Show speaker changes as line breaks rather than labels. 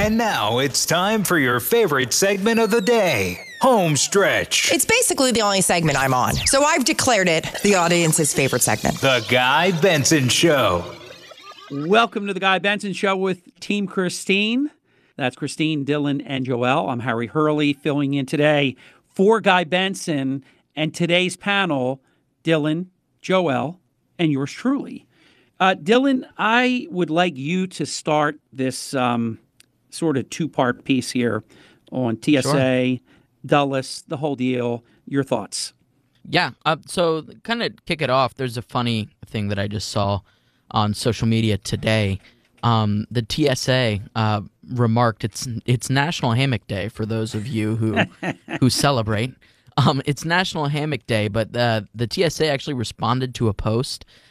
And now it's time for your favorite segment of the day, Home Stretch.
It's basically the only segment I'm on, so I've declared it the audience's favorite segment.
The Guy Benson Show.
Welcome to the Guy Benson Show with Team Christine. That's Christine, Dylan, and Joelle. I'm Harry Hurley, filling in today for Guy Benson. And today's panel, Dylan, Joelle, and yours truly. Dylan, I would like you to start this sort of two-part piece here on TSA, Dulles, the whole deal. Your thoughts?
Yeah, so kind of kick it off, there's a funny thing that I just saw on social media today. The TSA remarked it's National Hammock Day for those of you who celebrate. It's National Hammock Day, but the TSA actually responded to a post